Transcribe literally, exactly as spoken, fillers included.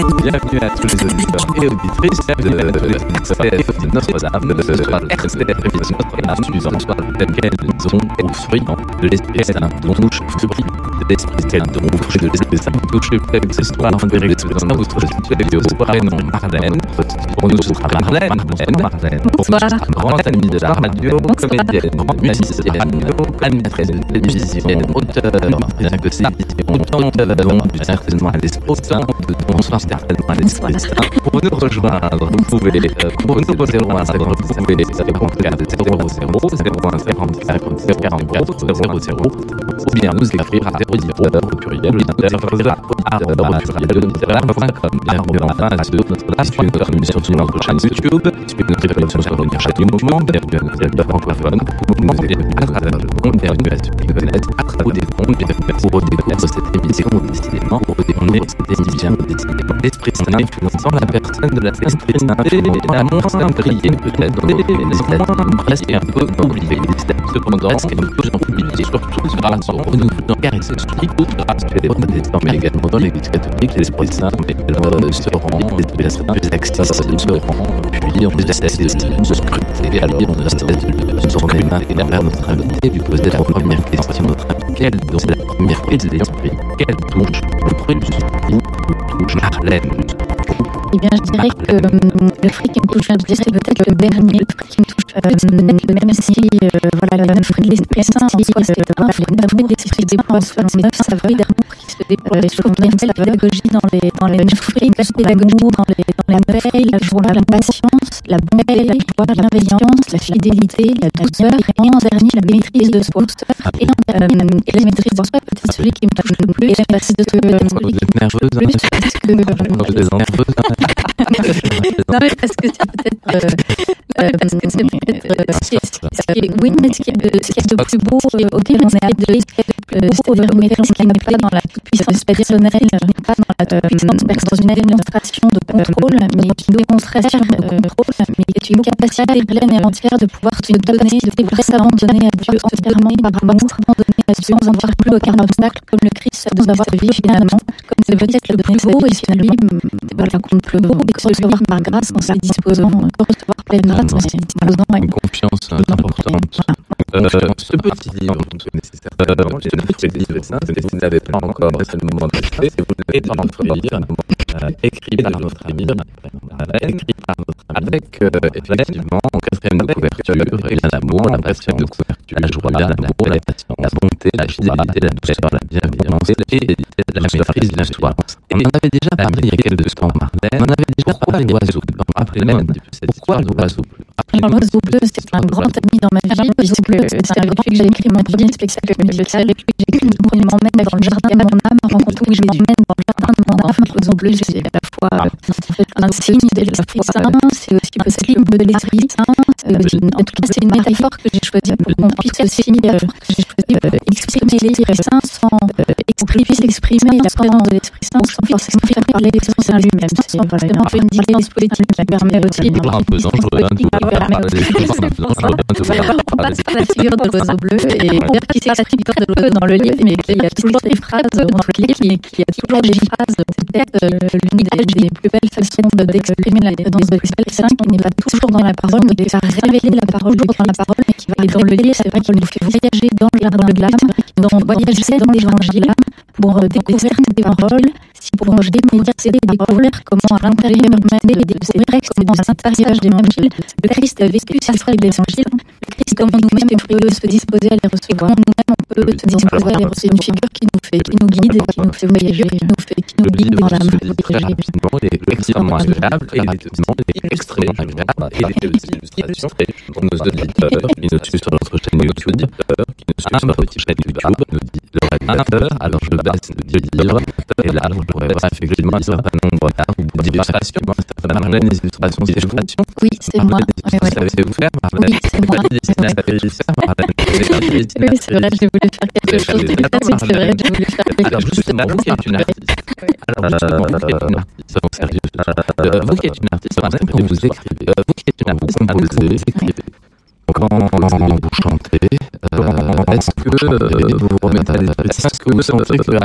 Bienvenue à tous les auditeurs et auditrices de, de, de, de notre âme, de ce soir R C F émission suivant, lequel nous aurons au fruit de l'esprit saint, dont touche le fruit de l'esprit saint, dont touche de l'esprit saint, touche le fruit de ce soir, en vérité, dans notre studio, prénom Marlène, pour nous sera Marlène, Marlène, pour nous sera grande amie de la radio, comédienne, musicienne, animatrice de télévision, auteur, bien que ces visions dont certainement à l'esprit saint, bonsoir certainement à l'esprit saint. Pour nous rejoindre, vous pouvez, pour nous rejoindre, vous pouvez zéro quatre zéro zéro zéro un cinquante-cinq quarante-quatre zéro zéro ou bien nous écrire à zéro zéro au pluriel littéraire au pluriel littéraire point com. Bienvenue enfin à ceux qui suivent notre émission sur notre chaîne YouTube, suivent notre émission sur notre chaîne Mouvement, bienvenue à nos élèves francophones, mouvement bienvenue à travers le monde, bienvenue à ceux qui connaissent à travers des mondes, bienvenue pour redécouvrir cette émission, décidément, pour redécouvrir cette émission, décidément, l'Esprit Saint influençant la personne de la l'Esprit Saint et la moins prier peut-être, mais presque un peu oublié. Cependant, ce que nous faisons publier, surtout grâce au renouveau carisme, grâce à l'évangélisation, mais également dans l'Église catholique, l'Esprit Saint se rend, les accès se rend, puis on essaie de se scruter, alors on essaie de se tourner vers notre invité, lui poser la première question, notre invité, quelle donc la première question de l'Esprit, quelle touche le fruit du Esprit, touche Marlène. Eh bien, je dirais que euh, le fruit qui me touche le plus, c'est peut-être le dernier, le fruit qui me touche, euh, même si, euh, voilà, le fruit de l'Esprit Saint, en soi, c'est l'amour de l'Esprit Saint, en soi, c'est neuf saveurs d'amour qui se déploient sur la pédagogie dans les, dans les fruits, l'amour, dans les, dans la veille, la joie, la patience, la bonté, la joie, la bienveillance, la fidélité, la douceur, et en dernier, la maîtrise de soi. Et, euh, et la maîtrise de soi, peut-être celui qui me touche le plus, parce que, euh, vous êtes nerveuse, plus, parce que, vous êtes nerveuse, non mais parce que c'est peut-être euh, euh, parce que c'est peut-être euh, ce qui est, ce qui est, oui mais ce qui est de, ce qui est de plus beau euh, auquel on est appelé, euh, c'est-à-dire mettre ce qui n'est pas dans la toute-puissance personnelle, pas dans la euh, dans une démonstration de contrôle, mais qui démonstration de contrôle, mais qui est une capacité pleine et entière de pouvoir te donner, de pouvoir s'abandonner à Dieu entièrement, par amour, s'abandonner à Dieu sans en faire plus aucun obstacle, comme le Christ dans sa vie finalement, comme c'est peut-être le plus beau et c'est lui, voilà, qu'on peut recevoir par grâce en se disposant à recevoir pleinement, en se disposant à une confiance importante. Euh, ce petit livre dont vous connaissez certainement, c'est le petit livre saint, si vous n'avez pas encore récemment testé, c'est vous l'avez dans votre livre, écrit par notre ami, écrit par notre ami, avec effectivement en quatrième de couverture, il y a l'amour, la passion de couverture, la joie, l'amour, la passion, la bonté, la fidélité, la douceur, la bienveillance, la fidélité, la maîtrise de soi. On en avait déjà parlé il y a quelques temps, Marlène, on avait déjà parlé l'oiseau. Rappelez-moi pourquoi l'oiseau bleu. Alors, l'oiseau bleu, c'est un grand ami dans ma vie, puisque c'est avec lui que j'ai écrit mon premier spectacle musical, avec lui que j'ai écrit où il m'emmène dans le jardin de mon âme, rencontre où je m'emmène dans le jardin de mon âme. L'oiseau bleu, c'est à la fois un signe de l'Esprit Saint, c'est aussi peut-être le mot de l'Esprit Saint. En tout cas, c'est une métaphore que j'ai choisie pour qu'on puisse aussi exprimer l'Esprit Saint sans puisse exprimer la présence de l'Esprit Saint sans forcément faire parler l'Esprit Saint lui-même. C'est vraiment une dispositif qui permet aussi de un peu dangereux, qui permet la figure de l'oiseau bleu et qui c'est la figure de l'oiseau dans le livre, mais qui a toujours des phrases dans le livre, qui a toujours des phrases, peut-être l'une des plus belles façons d'exprimer la présence de l'Esprit Saint, qui n'est pas toujours dans la parole, mais qui va révéler la parole dans la parole, mais qui va aller dans le livre. C'est vrai qu'il nous fait voyager dans le jardin de l'âme, dans voyager dans l'évangile pour découvrir des paroles, si pour démédiacer, découvrir comment à l'intérieur même de ces vrais, comme dans l'intérieur de l'évangile, le Christ a vécu ces fruits de l'évangile, le Christ comme nous-mêmes est curieux de se disposer à les recevoir, nous-mêmes on peut se disposer à les recevoir, une figure qui nous fait, qui nous guide, qui nous fait voyager, qui nous fait, qui nous guide dans l'âme. Il est extrêmement agréable, et rapidement, il est extrêmement agréable, et il est aussi illustrations pour nos auditeurs qui nous suivent sur notre chaîne YouTube, qui nous suivent sur notre chaîne YouTube, nous dit le rédacteur, alors je baisse de dire, et là, je pourrais voir effectivement un certain nombre d'illustrations, Marlène, des illustrations, des illustrations. Oui, c'est moi. Vous savez vous faire, Marlène? Oui, c'est moi. Oui, c'est vrai, j'ai voulu faire quelque chose de différent, c'est vrai, j'ai voulu faire quelque alors, chose justement, vous qui êtes une artiste, alors justement, vous qui êtes une artiste, donc sérieux, vous qui êtes une artiste, quand vous écrivez, vous qui êtes une artiste, vous composez, vous écrivez, quand vous chantez, euh, est-ce que euh, vous vous remettez à l'esprit, est-ce que vous sentez que à